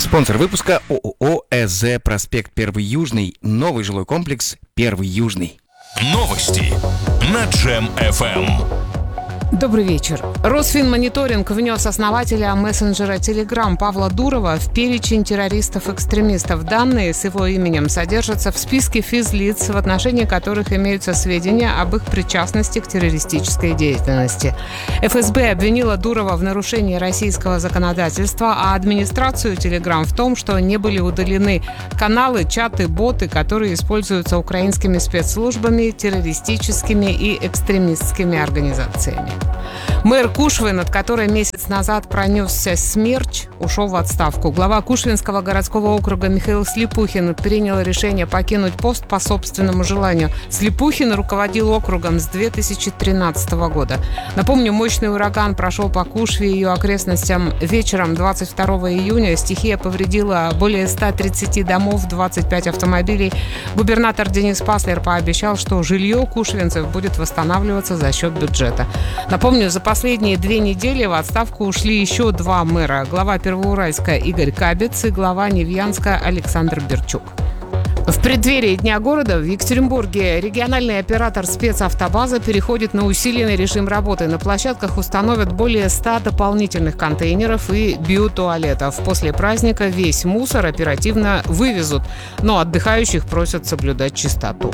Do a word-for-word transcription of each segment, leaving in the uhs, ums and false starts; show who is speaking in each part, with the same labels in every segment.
Speaker 1: Спонсор выпуска ООО ЭЗ «Проспект Первый Южный». Новый жилой комплекс «Первый Южный».
Speaker 2: Новости на Джем эф эм.
Speaker 3: Добрый вечер. Росфинмониторинг внес основателя мессенджера Telegram Павла Дурова в перечень террористов-экстремистов. Данные с его именем содержатся в списке физлиц, в отношении которых имеются сведения об их причастности к террористической деятельности. эф эс бэ обвинила Дурова в нарушении российского законодательства, а администрацию Telegram в том, что не были удалены каналы, чаты, боты, которые используются украинскими спецслужбами, террористическими и экстремистскими организациями. Мэр Кушвы, над которой месяц назад пронесся смерч, ушел в отставку. Глава Кушвинского городского округа Михаил Слепухин принял решение покинуть пост по собственному желанию. Слепухин руководил округом с две тысячи тринадцатого года. Напомню, мощный ураган прошел по Кушве и ее окрестностям вечером двадцать второго июня. Стихия повредила более ста тридцати домов, двадцать пять автомобилей. Губернатор Денис Паслер пообещал, что жилье кушвинцев будет восстанавливаться за счет бюджета. Напомню, за последние две недели в отставку ушли еще два мэра. Глава Первоуральска Игорь Кабец и глава Невьянска Александр Берчук. В преддверии Дня города в Екатеринбурге региональный оператор спецавтобаза переходит на усиленный режим работы. На площадках установят более ста дополнительных контейнеров и биотуалетов. После праздника весь мусор оперативно вывезут, но отдыхающих просят соблюдать чистоту.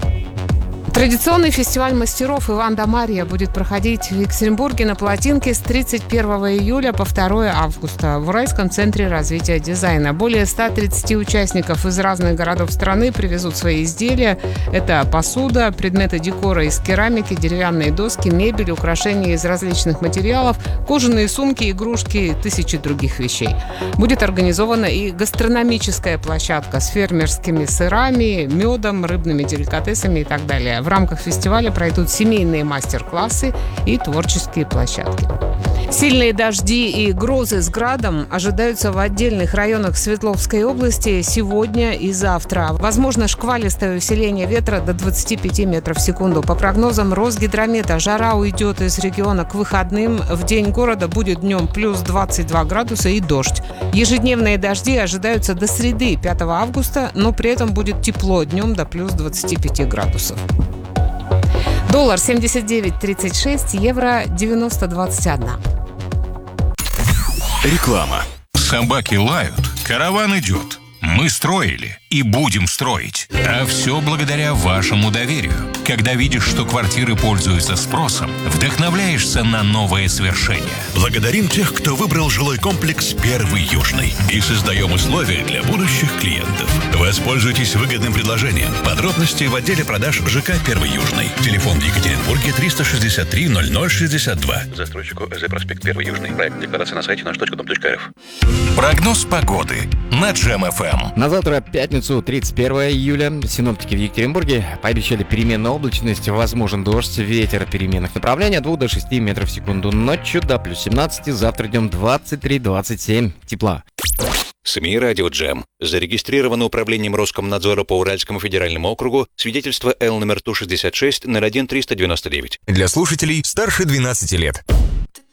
Speaker 3: Традиционный фестиваль мастеров «Иван да Марья» будет проходить в Екатеринбурге на Плотинке с тридцать первого июля по второго августа в Уральском центре развития дизайна. Более ста тридцати участников из разных городов страны привезут свои изделия. Это посуда, предметы декора из керамики, деревянные доски, мебель, украшения из различных материалов, кожаные сумки, игрушки и тысячи других вещей. Будет организована и гастрономическая площадка с фермерскими сырами, медом, рыбными деликатесами и так далее. В рамках фестиваля пройдут семейные мастер-классы и творческие площадки. Сильные дожди и грозы с градом ожидаются в отдельных районах Свердловской области сегодня и завтра. Возможно шквалистое усиление ветра до двадцати пяти метров в секунду. По прогнозам Росгидромета, жара уйдет из региона к выходным. В день города будет днем плюс двадцать два градуса и дождь. Ежедневные дожди ожидаются до среды, пятого августа, но при этом будет тепло днем до плюс двадцати пяти градусов. Доллар семьдесят девять тридцать шесть, евро девяносто двадцать один.
Speaker 2: Реклама. Собаки лают, караван идет. Мы строили и будем строить. А все благодаря вашему доверию. Когда видишь, что квартиры пользуются спросом, вдохновляешься на новые свершения.
Speaker 4: Благодарим тех, кто выбрал жилой комплекс «Первый Южный». И создаем условия для будущих клиентов. Воспользуйтесь выгодным предложением. Подробности в отделе продаж ЖК «Первый Южный». Телефон в Екатеринбурге триста шестьдесят три ноль ноль шестьдесят два. Застройщику ЭЗ «Проспект Первый Южный». Проект декларации на сайте наш точка дом точка эр эф.
Speaker 2: Прогноз погоды на Джем эф эм.
Speaker 1: На завтра, пятницу, тридцать первого июля, синоптики в Екатеринбурге пообещали переменную облачность, возможен дождь, ветер переменных направлений от двух до шести метров в секунду. Ночью до плюс семнадцати, завтра днем двадцать три двадцать семь тепла.
Speaker 5: СМИ «Радио Джем». Зарегистрировано управлением Роскомнадзора по Уральскому федеральному округу свидетельство Л номер Ту шестьдесят шесть ноль один триста девяносто девять.
Speaker 2: Для слушателей старше двенадцати лет.